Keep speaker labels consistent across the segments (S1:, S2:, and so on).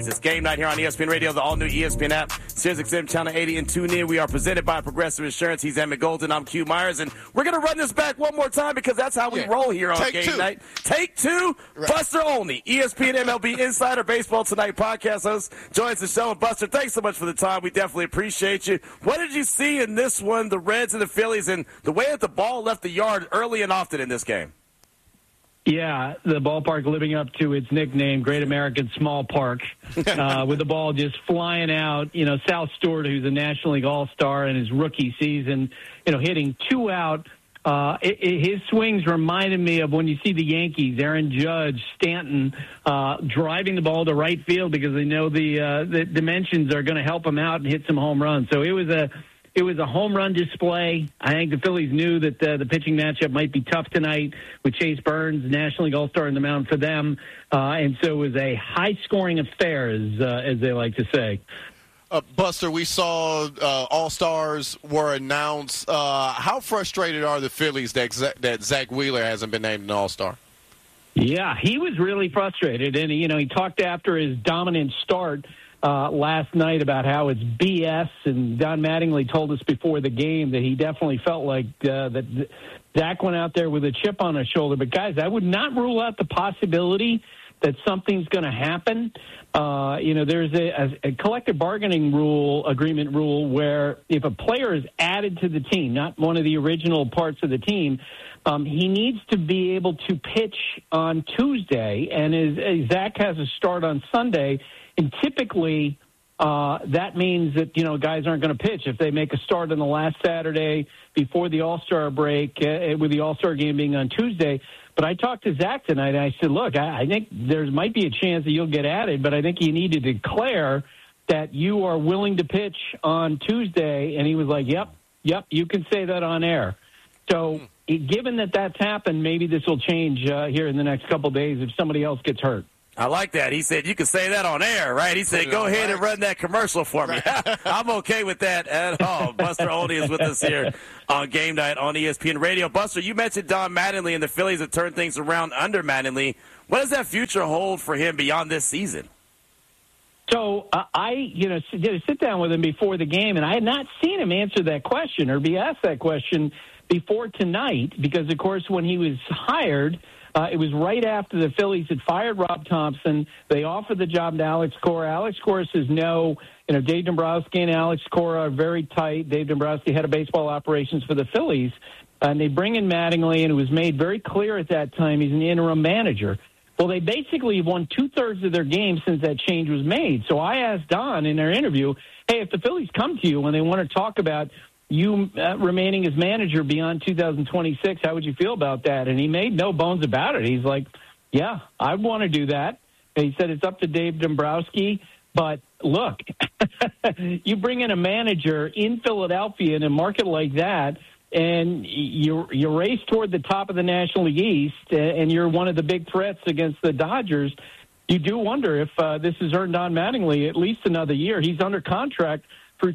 S1: It's game night here on ESPN Radio, the all-new ESPN app, SiriusXM Channel 80, and tune in. We are presented by Progressive Insurance. He's Emmett Golden. I'm Q Myers, and we're going to run this back one more time because that's how we roll here on game night. Take two, right. Buster Olney, ESPN MLB Insider Baseball Tonight podcast host, joins the show. And Buster, thanks so much for the time. We definitely appreciate you. What did you see in this one, the Reds and the Phillies, and the way that the ball left the yard early and often in this game?
S2: Yeah, the ballpark living up to its nickname, Great American Small Park, with the ball just flying out. You know, Sal Stewart, who's a National League All-Star in his rookie season, hitting two out. His swings reminded me of when you see the Yankees, Aaron Judge, Stanton, driving the ball to right field because they know the dimensions are going to help him out and hit some home runs. So it was a home run display. I think the Phillies knew that the pitching matchup might be tough tonight with Chase Burns, National League All-Star in the mound for them. And so it was a high-scoring affair, as they like to say.
S3: Buster, we saw All-Stars were announced. How frustrated are the Phillies that Zach Wheeler hasn't been named an All-Star?
S2: Yeah, he was really frustrated. And, he talked after his dominant start last night about how it's BS, and Don Mattingly told us before the game that he definitely felt like that Zach went out there with a chip on his shoulder. But, guys, I would not rule out the possibility that something's going to happen. There's a collective bargaining agreement rule where if a player is added to the team, not one of the original parts of the team, he needs to be able to pitch on Tuesday. And as Zach has a start on Sunday, and typically, that means that, guys aren't going to pitch if they make a start on the last Saturday before the All-Star break, with the All-Star game being on Tuesday. But I talked to Zach tonight, and I said, look, I think there might be a chance that you'll get added, but I think you need to declare that you are willing to pitch on Tuesday. And he was like, yep, you can say that on air. So given that that's happened, maybe this will change here in the next couple of days if somebody else gets hurt.
S1: I like that. He said, you can say that on air, right? He said, go ahead and run that commercial for me. I'm okay with that at all. Buster Olney is with us here on Game Night on ESPN Radio. Buster, you mentioned Don Mattingly and the Phillies have turned things around under Mattingly. What does that future hold for him beyond this season?
S2: So I did a sit-down with him before the game, and I had not seen him answer that question or be asked that question before tonight because, of course, when he was hired – it was right after the Phillies had fired Rob Thompson. They offered the job to Alex Cora. Alex Cora says no. Dave Dombrowski and Alex Cora are very tight. Dave Dombrowski, head of baseball operations for the Phillies. And they bring in Mattingly, and it was made very clear at that time he's an interim manager. Well, they basically have won two-thirds of their games since that change was made. So I asked Don in their interview, hey, if the Phillies come to you and they want to talk about you remaining as manager beyond 2026, how would you feel about that? And he made no bones about it. He's like, yeah, I want to do that. And he said it's up to Dave Dombrowski. But look, you bring in a manager in Philadelphia in a market like that, and you race toward the top of the National League East, and you're one of the big threats against the Dodgers. You do wonder if this has earned Don Mattingly at least another year. He's under contract for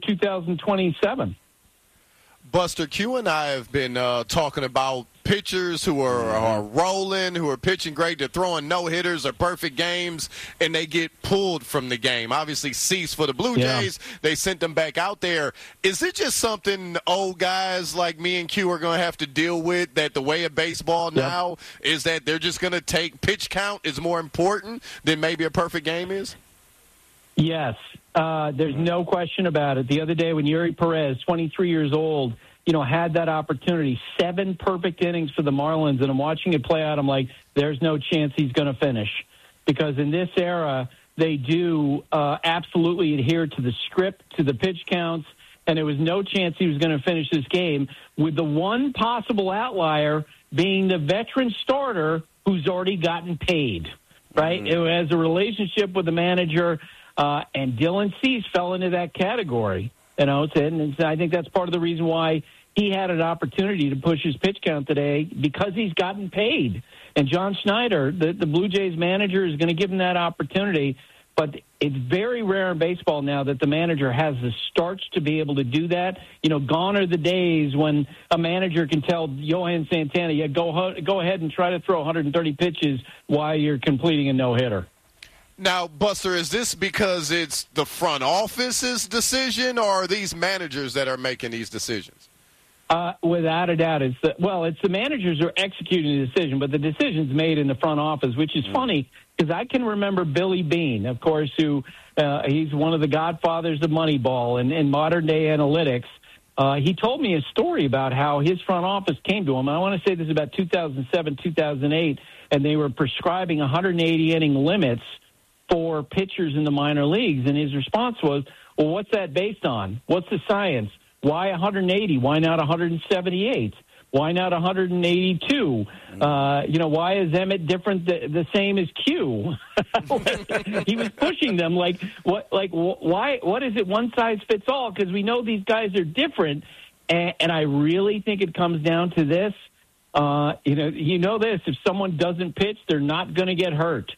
S2: 2027.
S3: Buster, Q and I have been talking about pitchers who are rolling, who are pitching great. They're throwing no-hitters or perfect games, and they get pulled from the game. Obviously, Cease for the Blue Jays, they sent them back out there. Is it just something old guys like me and Q are going to have to deal with, that the way of baseball now is that they're just going to take pitch count is more important than maybe a perfect game is?
S2: Yes. There's no question about it. The other day when Yuri Perez, 23 years old, had that opportunity, 7 perfect innings for the Marlins, and I'm watching it play out, I'm like, there's no chance he's going to finish. Because in this era, they do absolutely adhere to the script, to the pitch counts, and there was no chance he was going to finish this game, with the one possible outlier being the veteran starter who's already gotten paid, right? It has a relationship with the manager. And Dylan Cease fell into that category, and I think that's part of the reason why he had an opportunity to push his pitch count today, because he's gotten paid. And John Schneider, the Blue Jays manager, is going to give him that opportunity. But it's very rare in baseball now that the manager has the starts to be able to do that. Gone are the days when a manager can tell Johan Santana, go ahead and try to throw 130 pitches while you're completing a no-hitter.
S3: Now, Buster, is this because it's the front office's decision, or are these managers that are making these decisions?
S2: Without a doubt, it's the managers who are executing the decision, but the decision's made in the front office, which is funny because I can remember Billy Beane, of course, who he's one of the godfathers of Moneyball and modern-day analytics. He told me a story about how his front office came to him. I want to say this is about 2007, 2008, and they were prescribing 180-inning limits for pitchers in the minor leagues. And his response was, well, what's that based on? What's the science? Why 180? Why not 178? Why not 182? Why is Emmett different, the same as Q? He was pushing them like, why? What is it? One size fits all? Because we know these guys are different, and I really think it comes down to this. You know this: if someone doesn't pitch, they're not going to get hurt.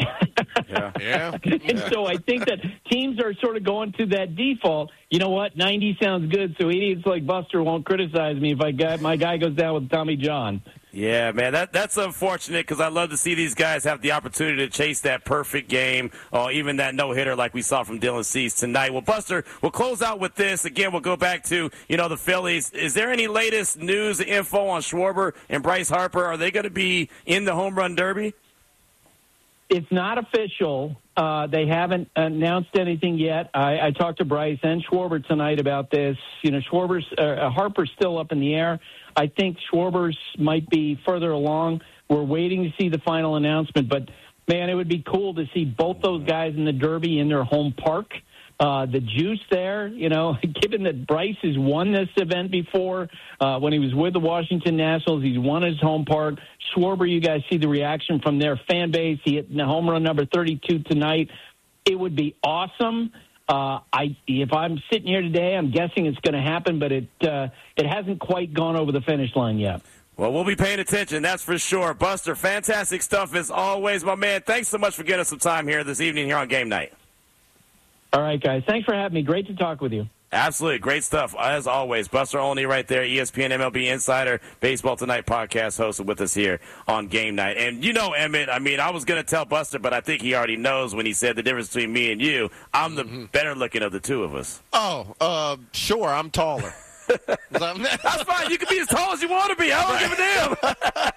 S3: Yeah.
S2: And so I think that teams are sort of going to that default. You know what? 90 sounds good, so idiots like Buster won't criticize me if my guy goes down with Tommy John.
S1: Yeah, man, that's unfortunate because I love to see these guys have the opportunity to chase that perfect game or even that no-hitter like we saw from Dylan Cease tonight. Well, Buster, we'll close out with this. Again, we'll go back to, the Phillies. Is there any latest news and info on Schwarber and Bryce Harper? Are they going to be in the home run derby?
S2: It's not official. They haven't announced anything yet. I talked to Bryce and Schwarber tonight about this. Harper's still up in the air. I think Schwarber's might be further along. We're waiting to see the final announcement. But, man, it would be cool to see both those guys in the Derby in their home park. The juice there, given that Bryce has won this event before when he was with the Washington Nationals, he's won his home park. Schwarber, you guys see the reaction from their fan base. He hit home run number 32 tonight. It would be awesome. If I'm sitting here today, I'm guessing it's going to happen, but it hasn't quite gone over the finish line yet.
S1: Well, we'll be paying attention, that's for sure. Buster, fantastic stuff as always, my man. Thanks so much for getting us some time here this evening here on Game Night.
S2: All right, guys. Thanks for having me. Great to talk with you.
S1: Absolutely. Great stuff. As always, Buster Olney right there, ESPN MLB Insider, Baseball Tonight podcast hosted with us here on Game Night. And Emmett, I was going to tell Buster, but I think he already knows when he said the difference between me and you. I'm the better looking of the two of us.
S3: Oh, sure. I'm taller.
S1: That's fine. You can be as tall as you want to be. I don't give a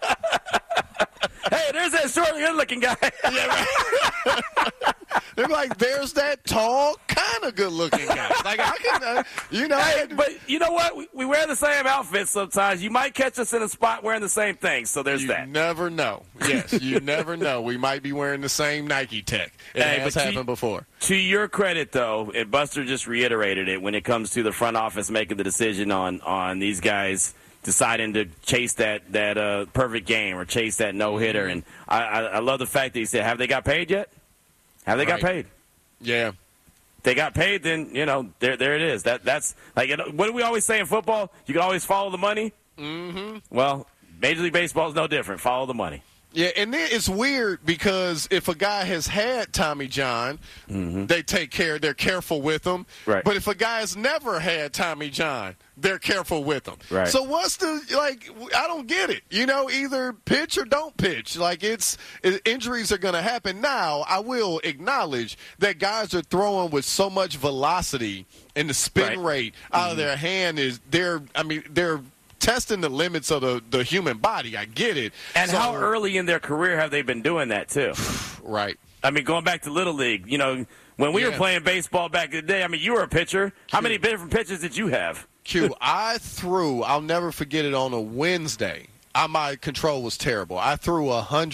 S1: damn. Hey, there's that short, good-looking guy.
S3: Yeah, right. They're like, there's that tall, kind of good-looking guy. Like, I can,
S1: Hey, but you know what? We wear the same outfits sometimes. You might catch us in a spot wearing the same thing, so there's that.
S3: You never know. Yes, you never know. We might be wearing the same Nike tech. It has happened before.
S1: To your credit, though, and Buster just reiterated it, when it comes to the front office making the decision on these guys deciding to chase that perfect game or chase that no-hitter. And I love the fact that he said, have they got paid yet? Have they got paid?
S3: Yeah.
S1: They got paid, then, there it is. That's like, what do we always say in football? You can always follow the money.
S3: Mm-hmm.
S1: Well, Major League Baseball is no different. Follow the money.
S3: Yeah, and then it's weird because if a guy has had Tommy John, they take care. They're careful with him.
S1: Right.
S3: But if a guy has never had Tommy John, they're careful with him.
S1: Right.
S3: So what's I don't get it. Either pitch or don't pitch. Injuries are going to happen. Now, I will acknowledge that guys are throwing with so much velocity and the spin rate out of their hand they're testing the limits of the human body. I get it.
S1: And how early in their career have they been doing that, too?
S3: Right.
S1: Going back to Little League, when we were playing baseball back in the day, you were a pitcher. How many different pitches did you have?
S3: Q, I threw, I'll never forget it, on a Wednesday. My control was terrible. I threw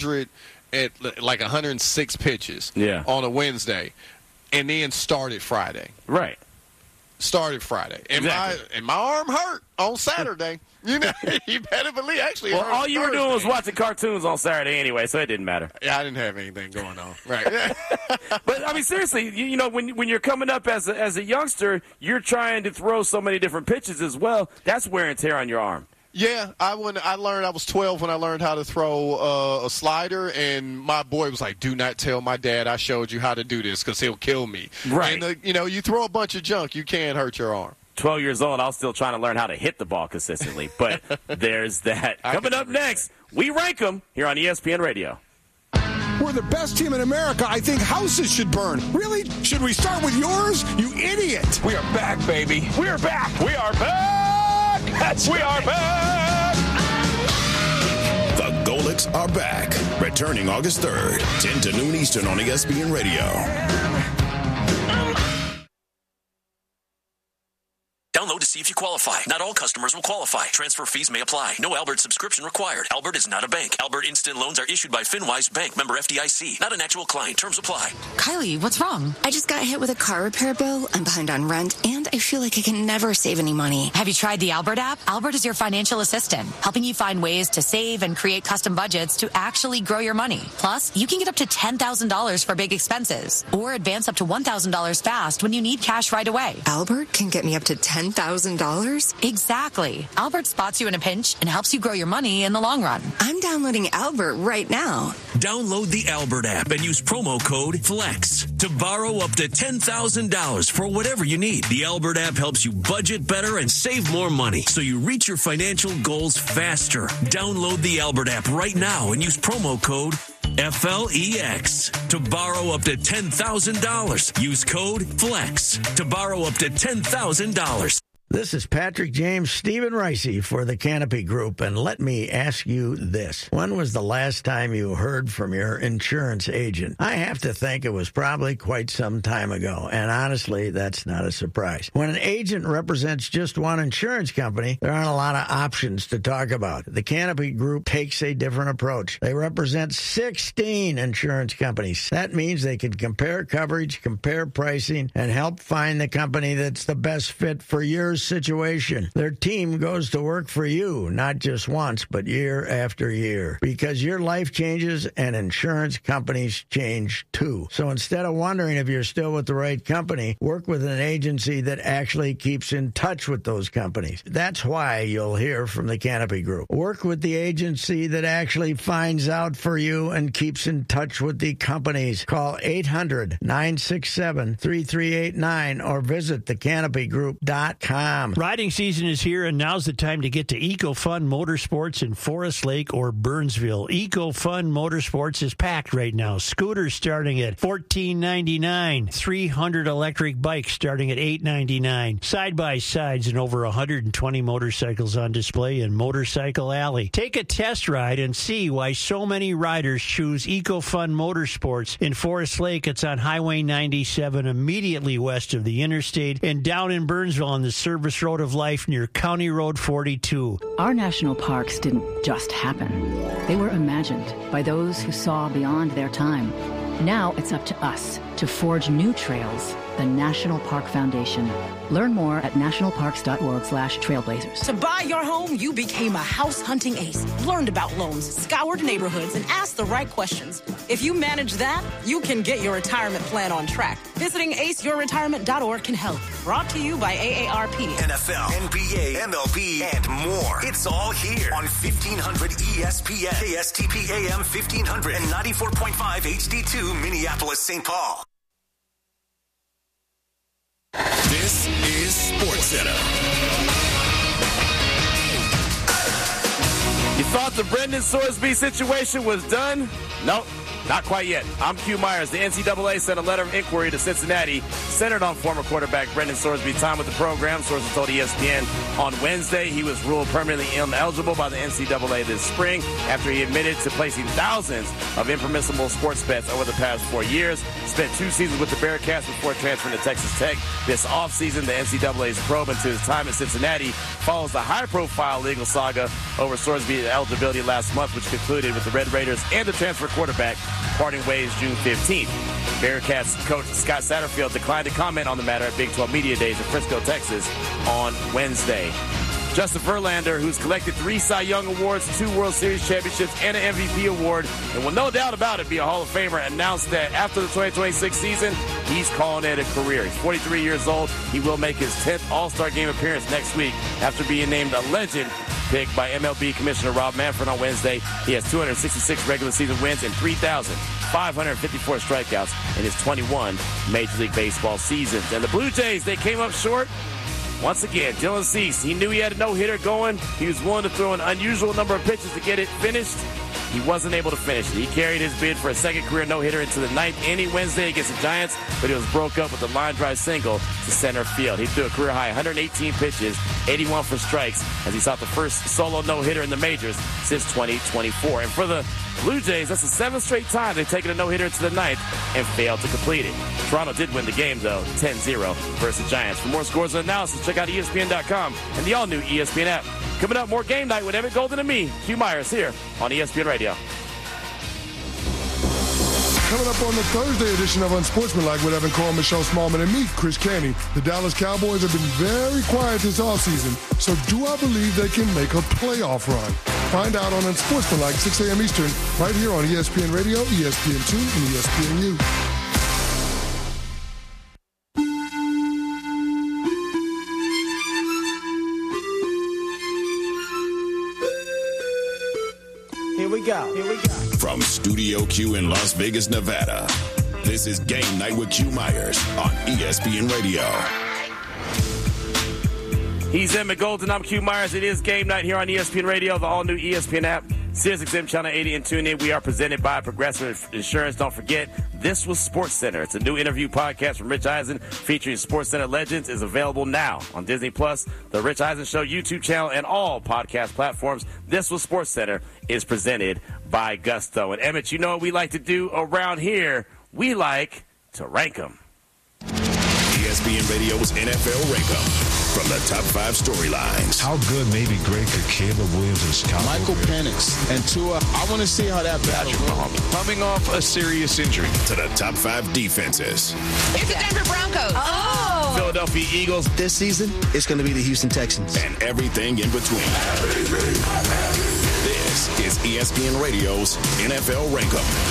S3: 106 pitches on a Wednesday and then started Friday.
S1: Right.
S3: Started Friday. And my arm hurt on Saturday. You better believe. Actually,
S1: well, all you were doing was watching cartoons on Saturday anyway, so it didn't matter.
S3: Yeah, I didn't have anything going on. Right.
S1: But seriously, when you're coming up as a youngster, you're trying to throw so many different pitches as well. That's wear and tear on your arm.
S3: Yeah, I was 12 when I learned how to throw a slider, and my boy was like, "Do not tell my dad I showed you how to do this because he'll kill me."
S1: Right.
S3: And you throw a bunch of junk, you can't hurt your arm.
S1: 12 years old, I was still trying to learn how to hit the ball consistently, but there's that. Coming up next, we rank them here on ESPN Radio.
S4: we're the best team in America, I think houses should burn. Really? Should we start with yours? You idiot.
S5: We are back, baby.
S6: We are back.
S5: We are back.
S6: We are back.
S7: The Golics are back. Returning August 3rd, 10 to noon Eastern on ESPN Radio.
S8: Download to see if you qualify. Not all customers will qualify. Transfer fees may apply. No Albert subscription required. Albert is not a bank. Albert Instant Loans are issued by FinWise Bank, member FDIC. Not an actual client. Terms apply.
S9: Kylie, what's wrong? I just got hit with a car repair bill. I'm behind on rent, and I feel like I can never save any money.
S10: Have you tried the Albert app? Albert is your financial assistant, helping you find ways to save and create custom budgets to actually grow your money. Plus, you can get up to $10,000 for big expenses, or advance up to $1,000 fast when you need cash right away.
S9: Albert can get me up to $10,000?
S10: Exactly. Albert spots you in a pinch and helps you grow your money in the long run.
S9: I'm downloading Albert right now.
S8: Download the Albert app and use promo code FLEX to borrow up to $10,000 for whatever you need. The Albert app helps you budget better and save more money so you reach your financial goals faster. Download the Albert app right now and use promo code FLEX to borrow up to $10,000. Use code FLEX to borrow up to $10,000.
S11: This is Patrick James, Stephen Ricey for the Canopy Group, and let me ask you this. When was the last time you heard from your insurance agent? I have to think it was probably quite some time ago, and honestly, that's not a surprise. When an agent represents just one insurance company, there aren't a lot of options to talk about. The Canopy Group takes a different approach. They represent 16 insurance companies. That means they can compare coverage, compare pricing, and help find the company that's the best fit for your situation. Their team goes to work for you, not just once, but year after year. Because your life changes and insurance companies change too. So instead of wondering if you're still with the right company, work with an agency that actually keeps in touch with those companies. That's why you'll hear from the Canopy Group. Work with the agency that actually finds out for you and keeps in touch with the companies. Call 800-967-3389 or visit thecanopygroup.com.
S12: Riding season is here, and now's the time to get to EcoFun Motorsports in Forest Lake or Burnsville. EcoFun Motorsports is packed right now. Scooters starting at $14.99. 300 electric bikes starting at $8.99. Side-by-sides and over 120 motorcycles on display in Motorcycle Alley. Take a test ride and see why so many riders choose EcoFun Motorsports. In Forest Lake, it's on Highway 97, immediately west of the interstate, and down in Burnsville on the Service Road of Life near County Road 42.
S13: Our national parks didn't just happen. They were imagined by those who saw beyond their time. Now it's up to us to forge new trails. The National Park Foundation. Learn more at nationalparks.org/trailblazers.
S14: To buy your home, you became a house hunting ace. Learned about loans, scoured neighborhoods, and asked the right questions. If you manage that, you can get your retirement plan on track. Visiting aceyourretirement.org can help. Brought to you by AARP.
S15: NFL, NBA, MLB, and more. It's all here on 1500 ESPN, KSTP AM 1500, and 94.5 HD2 Minneapolis, St. Paul.
S7: This is SportsCenter.
S1: You thought the Brendan Sorsby situation was done? Nope. Not quite yet. I'm Q Myers. The NCAA sent a letter of inquiry to Cincinnati centered on former quarterback Brendan Sorsby's time with the program. Sources told ESPN on Wednesday he was ruled permanently ineligible by the NCAA this spring after he admitted to placing thousands of impermissible sports bets over the past 4 years. Spent 2 seasons with the Bearcats before transferring to Texas Tech. This offseason, the NCAA's probe into his time at Cincinnati follows the high-profile legal saga over Sorsby's eligibility last month, which concluded with the Red Raiders and the transfer quarterback parting ways June 15th. Bearcats coach Scott Satterfield declined to comment on the matter at Big 12 Media Days in Frisco, Texas on Wednesday. Justin Verlander, who's collected 3 Cy Young Awards, 2 World Series championships, and an MVP award, and will no doubt about it be a Hall of Famer, announced that after the 2026 season, he's calling it a career. He's 43 years old. He will make his 10th All-Star Game appearance next week after being named a legend pick by MLB Commissioner Rob Manfred on Wednesday. He has 266 regular season wins and 3,554 strikeouts in his 21 Major League Baseball seasons. And the Blue Jays, they came up short. Once again, Dylan Cease, he knew he had a no-hitter going. He was willing to throw an unusual number of pitches to get it finished. he wasn't able to finish it. He carried his bid for a second career no-hitter into the ninth inning Wednesday against the Giants, but he was broke up with a line drive single to center field. He threw a career-high 118 pitches, 81 for strikes, as he sought the first solo no-hitter in the majors since 2024. And for the Blue Jays, that's the 7th straight time they've taken a no-hitter into the ninth and failed to complete it. Toronto did win the game, though, 10-0 versus the Giants. For more scores and analysis, check out ESPN.com and the all-new ESPN app. Coming up, more Game Night with Emmett Golden and me, Q Myers, here on ESPN Radio.
S16: Coming up on the Thursday edition of Unsportsmanlike with Evan Cole, Michelle Smallman, and me, Chris Canty. The Dallas Cowboys have been very quiet this offseason, so do I believe they can make a playoff run? Find out on Unsportsmanlike, 6 a.m. Eastern, right here on ESPN Radio, ESPN2, and ESPNU.
S17: Here we go.
S7: From Studio Q in Las Vegas, Nevada, this is Game Night with Q Myers on ESPN Radio.
S1: He's Emmett Golden. I'm Q Myers. It is Game Night here on ESPN Radio, the all-new ESPN app, SiriusXM Channel 80, and tune in. We are presented by Progressive Insurance. Don't forget, This Was SportsCenter. It's a new interview podcast from Rich Eisen featuring SportsCenter legends. Is available now on Disney Plus, the Rich Eisen Show YouTube channel, and all podcast platforms. This Was SportsCenter is presented by Gusto. And Emmett, you know what we like to do around here? We like to rank them.
S7: ESPN Radio's NFL Rank 'em. From the top 5 storylines.
S18: How good maybe great could Caleb Williams and Chicago
S19: Michael Penix and Tua. I want to see how that battle goes.
S18: Coming off a serious injury.
S7: To the top 5 defenses.
S20: It's the Denver Broncos. Oh!
S1: Philadelphia Eagles.
S21: This season, it's going to be the Houston Texans.
S7: And everything in between. This is ESPN Radio's NFL Rank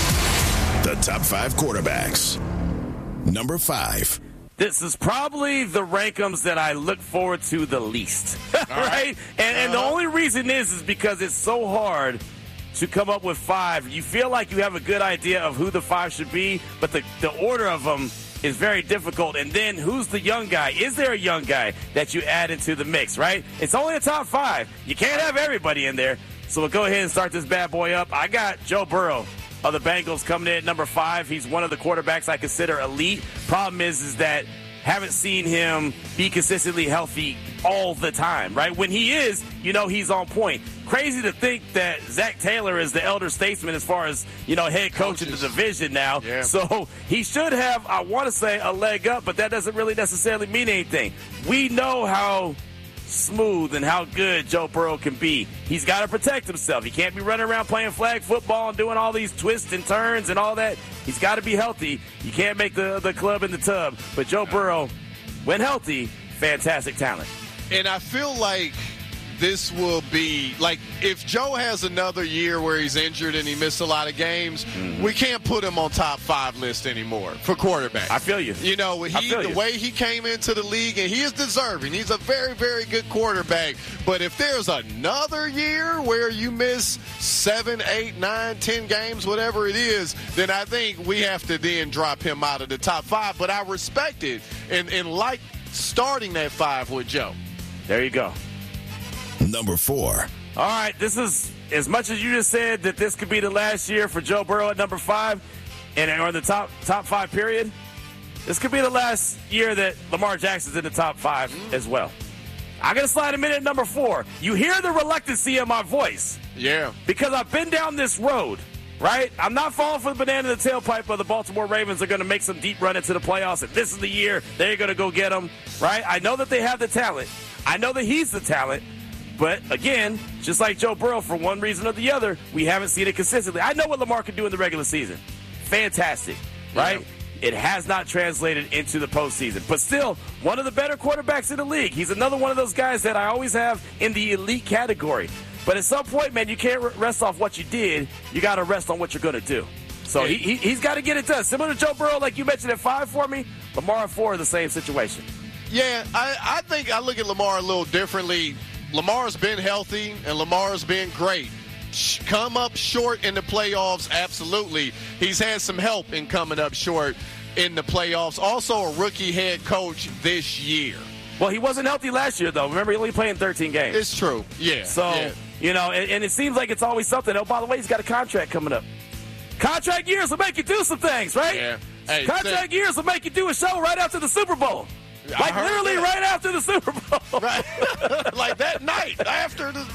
S7: 'em. The top 5 quarterbacks. Number 5.
S1: This is probably the rankums that I look forward to the least, right? And the only reason is because it's so hard to come up with 5. You feel like you have a good idea of who the 5 should be, but the order of them is very difficult. And then who's the young guy? Is there a young guy that you add into the mix, right? It's only a top 5. You can't have everybody in there. So we'll go ahead and start this bad boy up. I got Joe Burrow of the Bengals coming in at number 5. He's one of the quarterbacks I consider elite. Problem is that haven't seen him be consistently healthy all the time, right? When he is, you know he's on point. Crazy to think that Zach Taylor is the elder statesman as far as, head coach in the division now. Yeah. So he should have, I want to say, a leg up, but that doesn't really necessarily mean anything. We know how smooth and how good Joe Burrow can be. He's got to protect himself. He can't be running around playing flag football and doing all these twists and turns and all that. He's got to be healthy. You can't make the club in the tub. But Joe Burrow, when healthy, fantastic talent.
S3: And I feel like this will be, like, if Joe has another year where he's injured and he missed a lot of games, we can't put him on top 5 list anymore for quarterback.
S1: I feel you.
S3: The way he came into the league, and he is deserving. He's a very, very good quarterback. But if there's another year where you miss 7, 8, 9, 10 games, whatever it is, then I think we have to then drop him out of the top 5. But I respect it and like starting that 5 with Joe.
S1: There you go.
S7: Number 4.
S1: All right, this is, as much as you just said that this could be the last year for Joe Burrow at number 5, or in the top 5 period, this could be the last year that Lamar Jackson's in the top 5 as well. I'm going to slide him in at number 4. You hear the reluctancy in my voice.
S3: Yeah.
S1: Because I've been down this road, right? I'm not falling for the banana in the tailpipe of the Baltimore Ravens are going to make some deep run into the playoffs, and this is the year they're going to go get them, right? I know that they have the talent. I know that he's the talent. But, again, just like Joe Burrow, for one reason or the other, we haven't seen it consistently. I know what Lamar can do in the regular season. Fantastic, right? Yeah. It has not translated into the postseason. But still, one of the better quarterbacks in the league. He's another one of those guys that I always have in the elite category. But at some point, man, you can't rest off what you did. You got to rest on what you're going to do. So he's got to get it done. Similar to Joe Burrow, like you mentioned, at 5 for me, Lamar at 4 are the same situation.
S3: Yeah, I think I look at Lamar a little differently. Lamar's been healthy, and Lamar's been great. Come up short in the playoffs, absolutely. He's had some help in coming up short in the playoffs. Also a rookie head coach this year.
S1: Well, he wasn't healthy last year, though. Remember, he only played in 13 games.
S3: It's true, yeah.
S1: So, You know, and it seems like it's always something. Oh, by the way, he's got a contract coming up. Contract years will make you do some things, right?
S3: Yeah. Hey,
S1: contract years will make you do a show right after the Super Bowl. Like literally right after the Super Bowl.
S3: Right. Like that night after the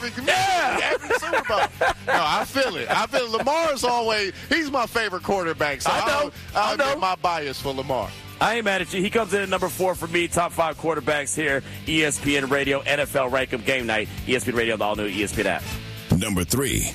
S3: Super Bowl. No, I feel it. Lamar's always, he's my favorite quarterback. So I'll admit my bias for Lamar.
S1: I ain't mad at you. He comes in at number 4 for me. Top 5 quarterbacks here. ESPN Radio, NFL Rankum Game Night. ESPN Radio, the all-new ESPN app.
S7: Number 3.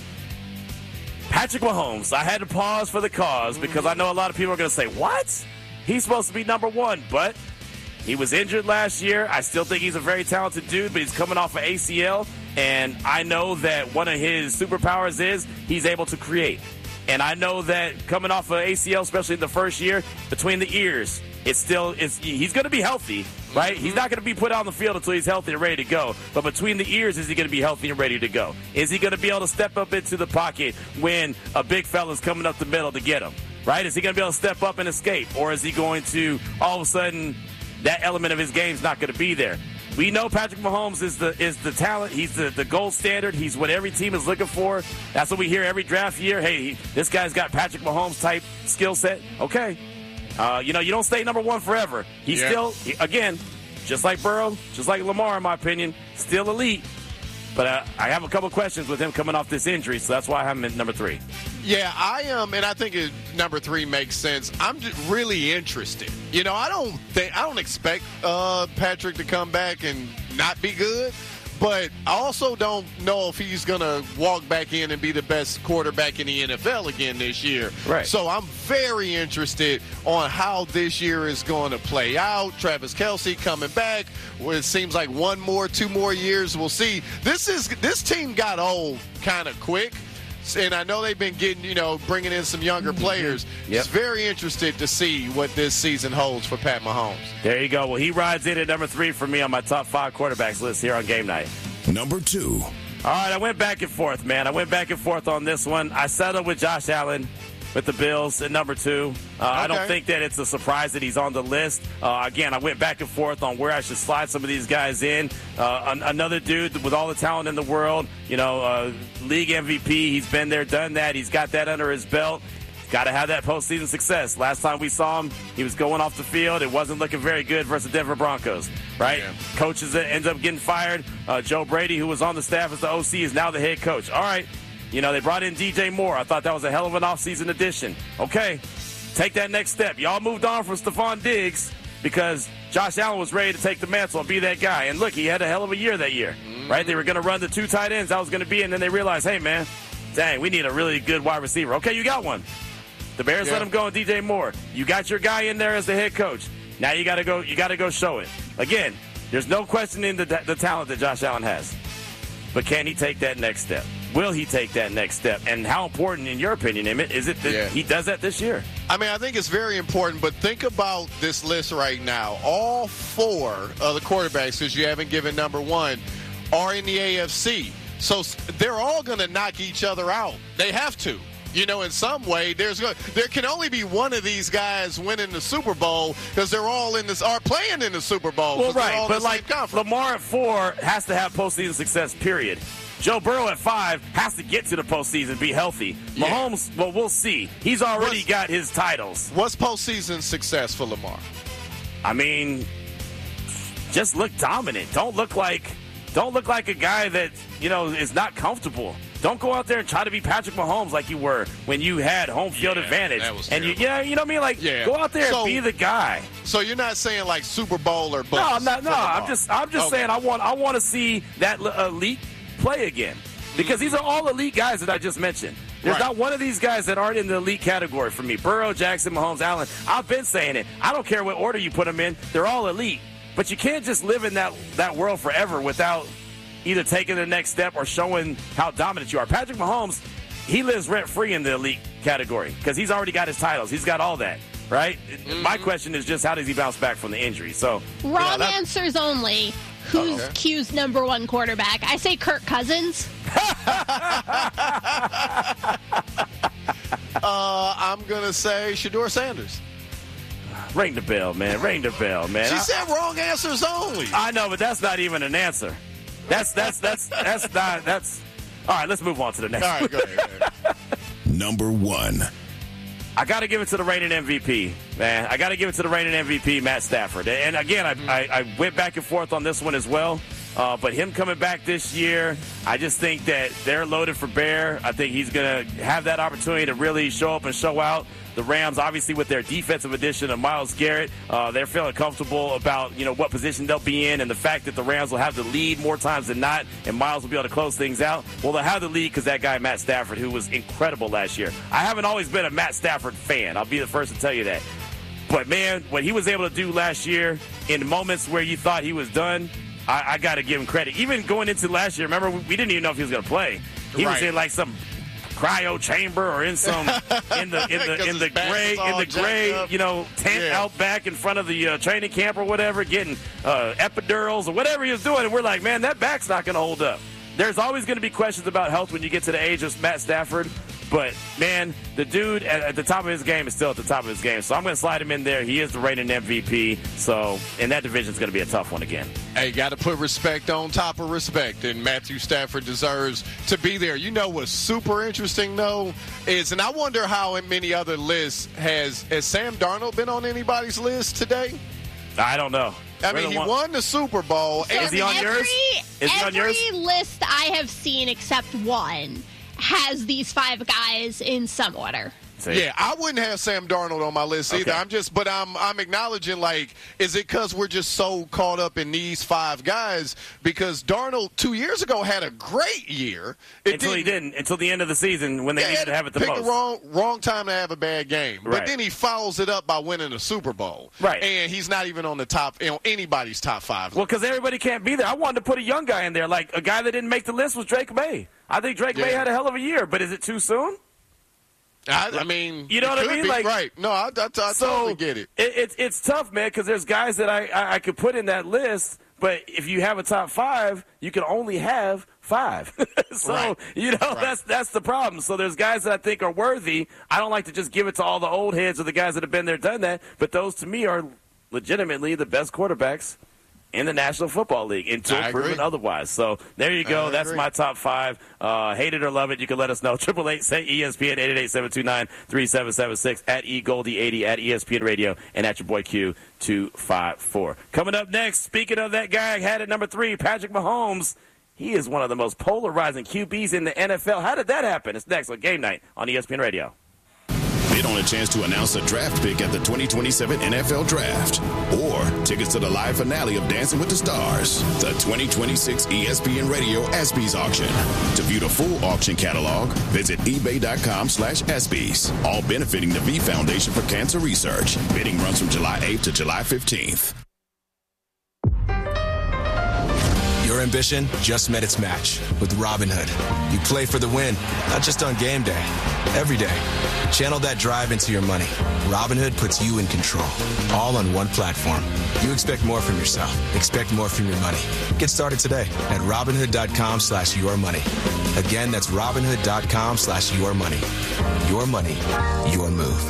S1: Patrick Mahomes. I had to pause for the cause because I know a lot of people are going to say, what? He's supposed to be number 1, but he was injured last year. I still think he's a very talented dude, but he's coming off an ACL, and I know that one of his superpowers is he's able to create. And I know that coming off of ACL, especially in the first year, between the ears, he's going to be healthy, right? Mm-hmm. He's not going to be put on the field until he's healthy and ready to go. But between the ears, is he going to be healthy and ready to go? Is he going to be able to step up into the pocket when a big fella's coming up the middle to get him, right? Is he going to be able to step up and escape? Or is he going to, all of a sudden, that element of his game's not going to be there? We know Patrick Mahomes is the talent. He's the gold standard. He's what every team is looking for. That's what we hear every draft year. Hey, this guy's got Patrick Mahomes type skill set. Okay. You don't stay number 1 forever. He's still, again, just like Burrow, just like Lamar, in my opinion, still elite. But I have a couple questions with him coming off this injury, so that's why I have him at number 3.
S3: Yeah, I am, and I think number 3 makes sense. I'm just really interested. I don't expect Patrick to come back and not be good, but I also don't know if he's going to walk back in and be the best quarterback in the NFL again this year.
S1: Right.
S3: So I'm very interested on how this year is going to play out. Travis Kelce coming back. Well, it seems like 2 more years. We'll see. This team got old kind of quick. And I know they've been bringing in some younger players.
S1: Yep.
S3: It's very interested to see what this season holds for Pat Mahomes.
S1: There you go. Well, he rides in at number 3 for me on my top 5 quarterbacks list here on Game Night.
S7: Number 2.
S1: All right, I went back and forth, man. I went back and forth on this one. I settled with Josh Allen with the Bills at number 2. I don't think that it's a surprise that he's on the list. Again, I went back and forth on where I should slide some of these guys in. Another dude with all the talent in the world, league MVP. He's been there, done that. He's got that under his belt. Got to have that postseason success. Last time we saw him, he was going off the field. It wasn't looking very good versus Denver Broncos, right? Yeah. Coaches ends up getting fired. Joe Brady, who was on the staff as the OC, is now the head coach. All right. They brought in DJ Moore. I thought that was a hell of an offseason addition. Okay, take that next step. Y'all moved on from Stephon Diggs because Josh Allen was ready to take the mantle and be that guy. And look, he had a hell of a year that year, right? They were going to run the 2 tight ends. That was going to be, and then they realized, hey, man, dang, we need a really good wide receiver. Okay, you got one. The Bears let him go on DJ Moore. You got your guy in there as the head coach. Now you got to go. You got to go show it. Again, there's no questioning the talent that Josh Allen has, but can he take that next step? Will he take that next step? And how important, in your opinion, Emmett, is it that he does that this year?
S3: I mean, I think it's very important, but think about this list right now. All 4 of the quarterbacks, because you haven't given number 1, are in the AFC. So they're all going to knock each other out. They have to. In some way, there can only be one of these guys winning the Super Bowl because they're all are playing in the Super Bowl.
S1: Well, right, but like Lamar at 4 has to have postseason success, period. Joe Burrow at 5 has to get to the postseason, be healthy. Yeah. Mahomes, well, we'll see. He's already got his titles.
S3: What's postseason success for Lamar?
S1: I mean, just look dominant. Don't look like a guy that is not comfortable. Don't go out there and try to be Patrick Mahomes like you were when you had home field advantage. And you know what I mean? Like, go out there and be the guy.
S3: So you're not saying like Super Bowl or bust?
S1: No, I'm not. No, I'm just saying I want to see that elite play again because these are all elite guys that I just mentioned. There's not one of these guys that aren't in the elite category for me. Burrow, Jackson, Mahomes, Allen. I've been saying it. I don't care what order you put them in. They're all elite. But you can't just live in that world forever without either taking the next step or showing how dominant you are. Patrick Mahomes, he lives rent-free in the elite category because he's already got his titles. He's got all that, right? My question is just how does he bounce back from the injury? So
S2: wrong answers only. Who's Q's number 1 quarterback? I say Kirk Cousins.
S3: I'm going to say Shedeur Sanders.
S1: Ring the bell, man. Ring the bell, man.
S3: She said wrong answers only.
S1: I know, but that's not even an answer. That's All right, let's move on to the next one.
S3: All right, go ahead.
S7: Number 1.
S1: I got to give it to the reigning MVP, man. I got to give it to the reigning MVP, Matt Stafford. And again, I went back and forth on this one as well. But him coming back this year, I just think that they're loaded for bear. I think he's going to have that opportunity to really show up and show out. The Rams, obviously, with their defensive addition of Myles Garrett, they're feeling comfortable about, what position they'll be in, and the fact that the Rams will have the lead more times than not, and Myles will be able to close things out. Well, they'll have the lead because that guy, Matt Stafford, who was incredible last year. I haven't always been a Matt Stafford fan. I'll be the first to tell you that. But, man, what he was able to do last year in moments where you thought he was done, I got to give him credit. Even going into last year, remember, we didn't even know if he was going to play. He was in, like, some cryo chamber or in some in the gray tent out back in front of the training camp or whatever, getting epidurals or whatever he was doing, and we're like, man, that back's not going to hold up. There's always going to be questions about health when you get to the age of Matt Stafford, but man, the dude at the top of his game is still at the top of his game, so I'm going to slide him in there. He is the reigning MVP, so and that division is going to be a tough one again.
S3: Hey, got to put respect on top of respect, and Matthew Stafford deserves to be there. You know what's super interesting, though, is, and I wonder how in many other lists, has Sam Darnold been on anybody's list today?
S1: I don't know.
S3: I mean, he won the Super Bowl.
S2: So
S1: is he on yours? Is he on yours?
S2: Every list I have seen except one has these 5 guys in some order.
S3: Yeah, I wouldn't have Sam Darnold on my list either. I'm acknowledging, like, is it because we're just so caught up in these 5 guys? Because Darnold 2 years ago had a great year.
S1: Until the end of the season when they needed to have it the most.
S3: Pick the wrong time to have a bad game.
S1: Right.
S3: But then he follows it up by winning a Super Bowl.
S1: Right.
S3: And he's not even on the top, anybody's top 5 list.
S1: Well, because everybody can't be there. I wanted to put a young guy in there. Like, a guy that didn't make the list was Drake May. I think Drake May had a hell of a year, but is it too soon?
S3: I mean,
S1: you know what I mean?
S3: Like, right? No, I totally get it.
S1: It's tough, man, because there's guys that I could put in that list, but if you have a top 5, you can only have 5. So that's the problem. So there's guys that I think are worthy. I don't like to just give it to all the old heads or the guys that have been there, done that. But those to me are legitimately the best quarterbacks in the National Football League until proven otherwise. So there you go. That's my top 5. Hate it or love it, you can let us know. 888-SAY-ESPN, 888-729-3776, at eGoldie80, at ESPN Radio, and at your boy Q254. Coming up next, speaking of that guy I had at number 3, Patrick Mahomes. He is one of the most polarizing QBs in the NFL. How did that happen? It's next on Game Night on ESPN Radio.
S7: Bid on a chance to announce a draft pick at the 2027 NFL Draft, or tickets to the live finale of Dancing with the Stars, the 2026 ESPN Radio ESPYs auction. To view the full auction catalog, visit ebay.com/ESPYs. All benefiting the V Foundation for Cancer Research. Bidding runs from July 8th to July 15th.
S4: Your ambition just met its match with Robinhood. You play for the win, not just on game day, every day. Channel that drive into your money. Robinhood puts you in control, all on one platform. You expect more from yourself. Expect more from your money. Get started today at Robinhood.com/yourmoney. Again, that's Robinhood.com/yourmoney. Your money, your move.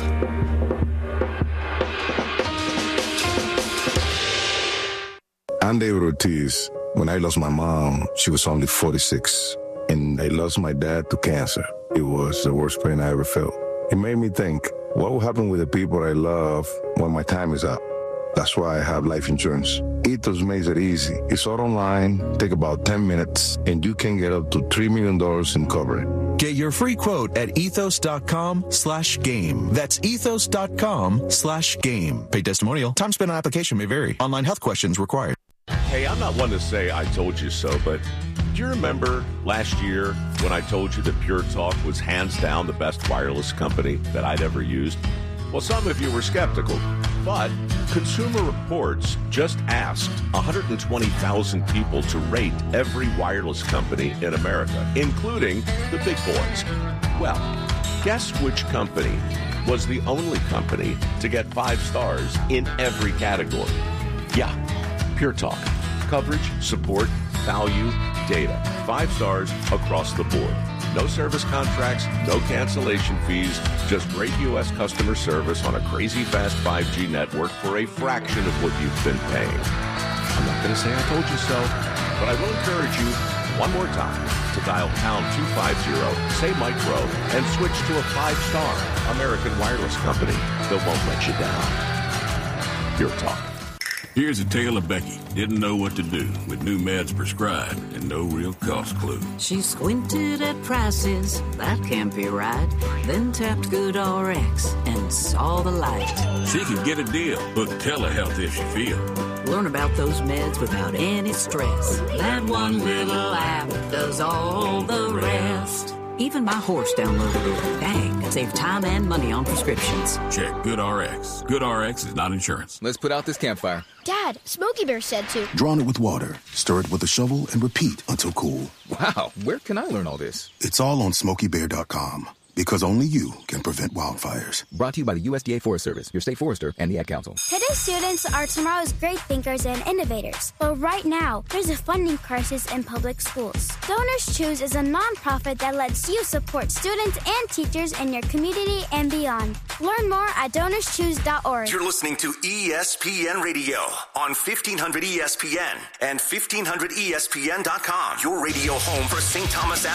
S22: I'm David Ortiz. When I lost my mom, she was only 46, and I lost my dad to cancer. It was the worst pain I ever felt. It made me think, what will happen with the people I love when my time is up? That's why I have life insurance. Ethos makes it easy. It's all online, take about 10 minutes, and you can get up to $3 million in coverage.
S23: Get your free quote at ethos.com/game. That's ethos.com/game. Paid testimonial. Time spent on application may vary. Online health questions required.
S24: Hey, I'm not one to say I told you so, but do you remember last year when I told you that Pure Talk was hands down the best wireless company that I'd ever used? Well, some of you were skeptical, but Consumer Reports just asked 120,000 people to rate every wireless company in America, including the big boys. Well, guess which company was the only company to get 5 stars in every category? Yeah, Pure Talk. Coverage, support, value, data. 5 stars across the board. No service contracts, no cancellation fees, just great U.S. customer service on a crazy fast 5G network for a fraction of what you've been paying. I'm not going to say I told you so, but I will encourage you, One more time, to dial pound 250, say micro, and switch to a 5-star American Wireless Company that won't let you down. Pure Talk.
S5: Here's a tale of Becky. Didn't know what to do with new meds prescribed and no real cost clue.
S6: She squinted at prices, that can't be right. Then tapped GoodRx and saw the light.
S5: She could get a deal, book telehealth if she feel.
S6: Learn about those meds without any stress. That one little app does all the rest. Even my horse downloaded it. Dang, save time and money on prescriptions.
S5: Check GoodRx. GoodRx is not insurance.
S9: Let's put out this campfire.
S10: Dad, Smokey Bear said to.
S25: Drawn it with water, stir it with a shovel, and repeat until cool.
S9: Wow, where can I learn all this?
S25: It's all on SmokeyBear.com. Because only you can prevent wildfires.
S9: Brought to you by the USDA Forest Service, your state forester, and the Ad Council.
S10: Today's students are tomorrow's great thinkers and innovators. But right now, there's a funding crisis in public schools. Donors Choose is a nonprofit that lets you support students and teachers in your community and beyond. Learn more at DonorsChoose.org.
S15: You're listening to ESPN Radio on 1500 ESPN and 1500ESPN.com. Your radio home for St. Thomas